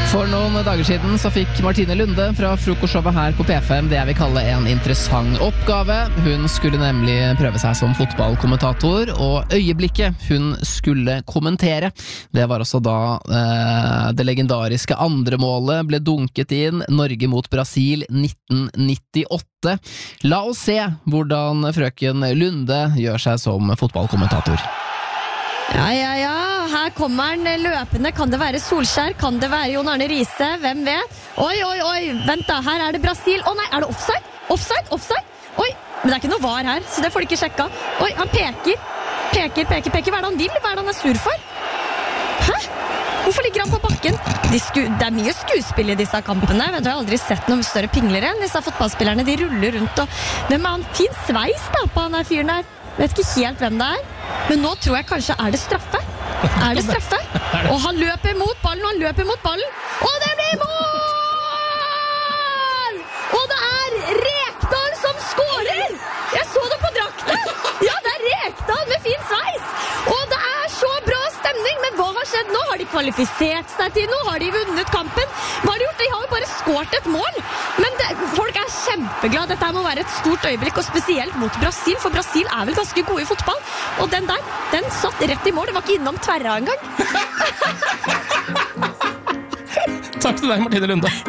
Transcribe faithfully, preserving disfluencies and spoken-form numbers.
For noen dager siden så fikk Martine Lunde fra frokostshowet her på P fem det jeg vil kalle en interessant oppgave. Hun skulle nemlig prøve seg som fotballkommentator, og øyeblikket hun skulle kommentere, det var også da eh, det legendariske andre målet ble dunket inn, Norge mot Brasil nitten nittiåtte. La oss se hvordan frøken Lunde gjør seg som fotballkommentator. Ja, ja, ja, her kommer han løpende. Kan det være Solskjær? Kan det være Jon Arne Riise? Hvem vet? Oi, oi, oi, vent da, her er det Brasil. Å nei, er det offside? Offside, offside? Oi, men det er ikke noe var her, så det får de ikke sjekka. Oi, han peker, peker, peker, peker. Hva er det han vil? Hva er det han er sur for? Hæ? Hvorfor ligger han på bakken? De sku, det er mye skuespill i disse kampene. Jeg har aldri sett noen større pinglere enn disse fotballspillerne. De ruller rundt og... Hvem er han? Fin sveis da på han her fyren der. Vet ikke helt hvem det er. Men nå tror jeg kanskje er det straffe. Er det straffe? Og han løper mot ballen, og han løper mot ballen. Og det blir mål! Og det er Rekdal som skårer! Jeg så det på drakten! Ja, det er Rekdal med fin sveis! Og det er så bra stemning, men hva har skjedd nå? Har de kvalifisert seg til noe? Har de vunnet kampen? Hva har de gjort? De har jo bare skåret et mål. Men det, folk er kjempeglad. Dette må være et stort øyeblikk, og spesielt mot Brasil, for Brasil er vel ganske gode i fotball. Og den der, den satt rett i mål. Det var ikke innom tverra engang. Takk til deg, Martine Lunde.